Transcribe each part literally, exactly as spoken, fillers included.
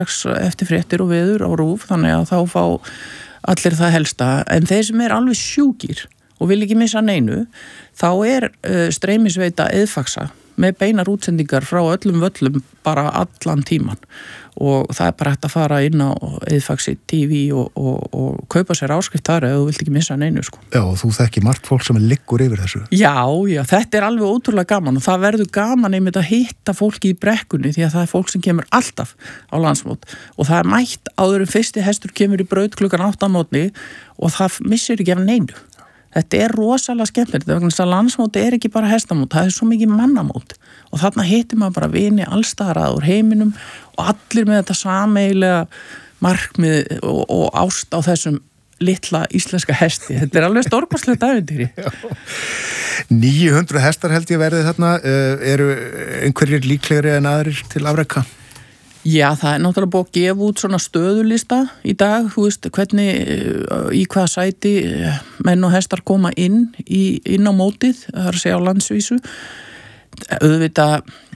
eftir fréttir og veður á RÚV, þannig að þá fá allir það helsta, en þeir sem er alveg sjúkir og vil ekki missa neinu, þá er uh, streymisveita Eðfaxa með beinar útsendingar frá öllum völlum bara allan tíman og það er bara hægt að fara inn á Eðfaxi T V og, og, og kaupa sér áskrift þar ef þú vilt ekki missa neinu sko. Já, og þú þekki margt fólk sem liggur yfir þessu. Já, já, þetta er alveg ótrúlega gaman og það verður gaman einmitt að hitta fólki í brekkunni því að það er fólk sem kemur alltaf á landsmót og það er mætt áður en fyrsti hestur kemur í braut klukkan átta á mótni og það missir ekki af neinu. Þetta er rosalega skemmtilegt, vegna þess að landsmóti er ekki bara hestamót, það er svo mikið mannamót og þarna hittir maður bara vini allstaðar að úr heiminum og allir með þetta sameiginlega markmið og, og ást á þessum litla íslenska hesti. Þetta er alveg stórkostlegt ævintýri. níu hundruð hestar held ég verði þarna, eru einhverjir líklegri en aðrir til afreka? Já, það er náttúrulega búið að gefa út svona stöðulista í dag, þú veist, hvernig, í hvaða sæti menn og hestar koma inn, í, inn á mótið, það er að segja á landsvísu. Auðvitað,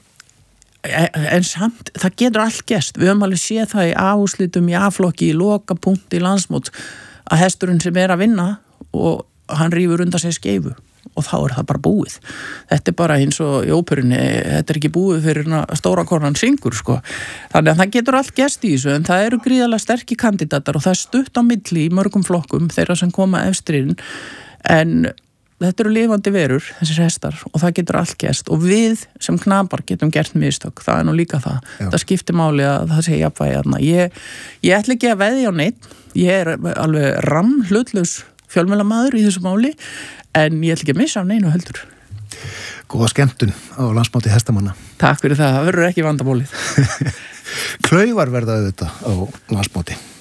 en samt, það getur allt gerst. Við höfum alveg séð það í A-úrslitum, í A-flokki, í lokapunkti, í landsmót, að hesturinn sem er að vinna og hann rífur undan sig skeifu. Og þá er það bara búið. Þetta er bara eins og í óperunni, þetta er ekki búið fyrir stóra konan syngur, sko. Þannig að það getur allt gerst í þessu, en það eru gríðarlega sterkir kandidatar og það er stutt á milli í mörgum flokkum, þeirra sem koma efstirinn, en þetta eru lifandi verur, þessir hestar, og það getur allt gerst. Og við sem knapar getum gert mistök, það er nú líka það. Já. Það skiptir máli að það sé jafnvægi þarna. Ég, ég ætla ekki að veðja á neitt, ég er alveg ramm hlutlaus fjölmiðlamaður í þessu máli, en ég ætla ekki að missa af neinu heldur. Góða skemmtun á landsmóti hestamanna. Takk fyrir það, það verður ekki vandamálið. Klaufar verða auðvitað á landsmóti.